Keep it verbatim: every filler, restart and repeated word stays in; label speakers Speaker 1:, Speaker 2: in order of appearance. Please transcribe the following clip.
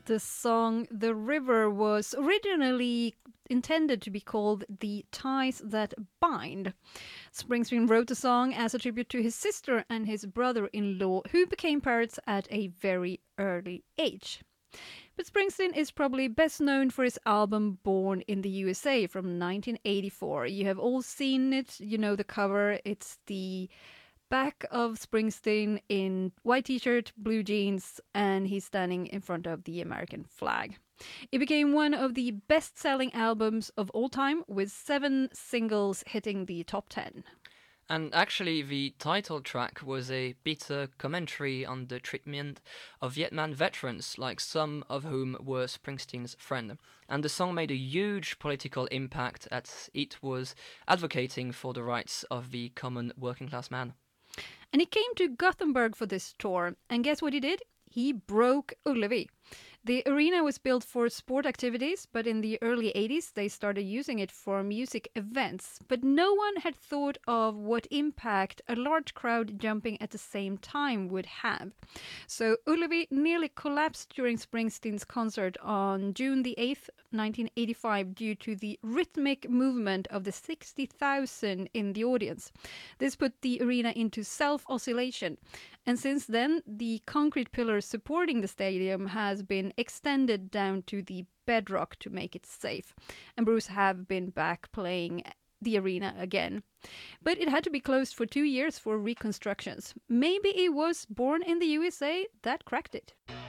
Speaker 1: The song The River was originally intended to be called The Ties That Bind. Springsteen wrote the song as a tribute to his sister and his brother-in-law, who became parents at a very early age. But Springsteen is probably best known for his album Born in the U S A from nineteen eighty-four. You have all seen it, you know the cover. It's the back of Springsteen in white t-shirt, blue jeans, and he's standing in front of the American flag. It became one of the best-selling albums of all time, with seven singles hitting the top ten.
Speaker 2: And actually, the title track was a bitter commentary on the treatment of Vietnam veterans, like some of whom were Springsteen's friend. And the song made a huge political impact as it was advocating for the rights of the common working-class man.
Speaker 1: And he came to Gothenburg for this tour, and guess what he did? He broke Ullevi. The arena was built for sport activities, but in the early eighties they started using it for music events. But no one had thought of what impact a large crowd jumping at the same time would have. So Ullevi nearly collapsed during Springsteen's concert on June the eighth, nineteen eighty-five, due to the rhythmic movement of the sixty thousand in the audience. This put the arena into self-oscillation. And since then, the concrete pillars supporting the stadium has been extended down to the bedrock to make it safe. And Bruce have been back playing the arena again. But it had to be closed for two years for reconstructions. Maybe it was Born in the U S A that cracked it.